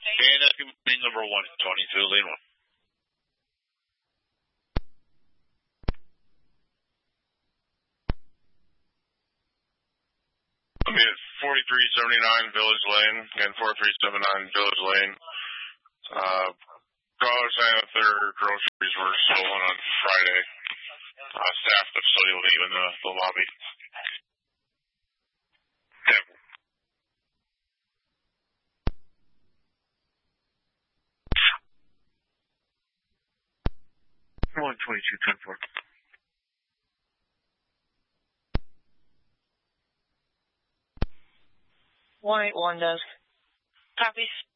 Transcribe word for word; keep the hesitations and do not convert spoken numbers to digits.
And that's going to be number one, Tony, to the lane one. I'll be at forty-three seventy-nine Village Lane, and forty-three seventy-nine Village Lane. Uh, callers saying that their groceries were stolen on Friday. Uh, staff of the facility will leave in the, the lobby. Yeah. one twenty-two ten four. one eight one does. Copies.